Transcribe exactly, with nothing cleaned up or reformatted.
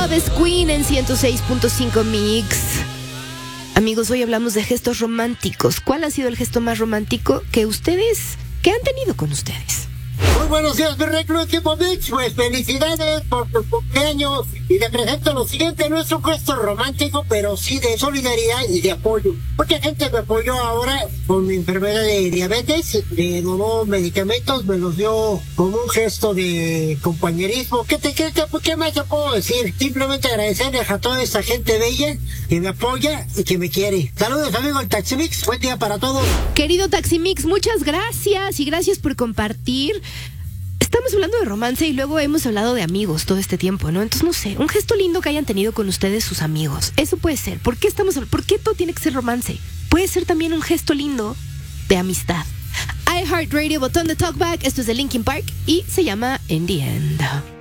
Love is Queen en ciento seis punto cinco Mix. Amigos, hoy hablamos de gestos románticos. ¿Cuál ha sido el gesto más romántico que ustedes, que han tenido con ustedes? Muy buenos días, mi reclusivo Mix. Pues felicidades por tu cumpleaños. Y te presento lo siguiente: no es un gesto romántico, pero sí de solidaridad y de apoyo. Mucha gente me apoyó ahora con mi enfermedad de diabetes. Me donó medicamentos, me los dio como un gesto de compañerismo. ¿Qué te qué, qué, qué más te puedo decir? Simplemente agradecerles a toda esta gente bella que me apoya y que me quiere. Saludos, amigo el Taxi Mix. Buen día para todos. Querido Taxi Mix, muchas gracias y gracias por compartir. Estamos hablando de romance y luego hemos hablado de amigos todo este tiempo, ¿no? Entonces, no sé, un gesto lindo que hayan tenido con ustedes sus amigos. Eso puede ser. ¿Por qué estamos ¿Por qué todo tiene que ser romance? Puede ser también un gesto lindo de amistad. iHeartRadio, botón de talkback. Esto es de Linkin Park y se llama In the End.